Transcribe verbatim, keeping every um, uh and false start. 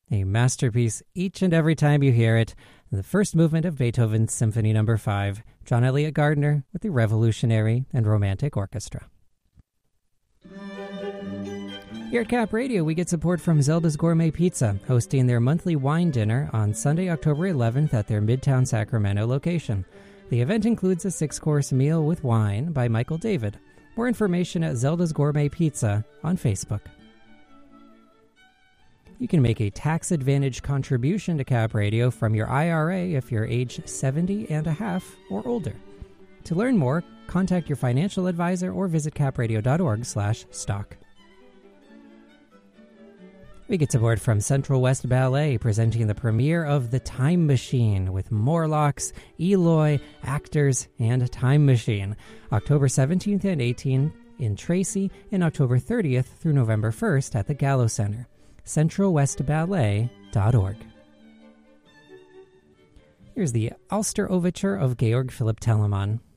A masterpiece each and every time you hear it. The first movement of Beethoven's Symphony Number five, John Elliott Gardner with the Revolutionary and Romantic Orchestra. Here at Cap Radio, we get support from Zelda's Gourmet Pizza, hosting their monthly wine dinner on Sunday, October eleventh at their Midtown Sacramento location. The event includes a six-course meal with wine by Michael David. More information at Zelda's Gourmet Pizza on Facebook. You can make a tax-advantaged contribution to Cap Radio from your I R A if you're age seventy and a half or older. To learn more, contact your financial advisor or visit capradio.org slash stock. We get support from Central West Ballet, presenting the premiere of The Time Machine with Morlocks, Eloy, actors, and Time Machine, October seventeenth and eighteenth in Tracy, and October thirtieth through November first at the Gallo Center. central west ballet dot org. Here's the Ulster Overture of Georg Philipp Telemann.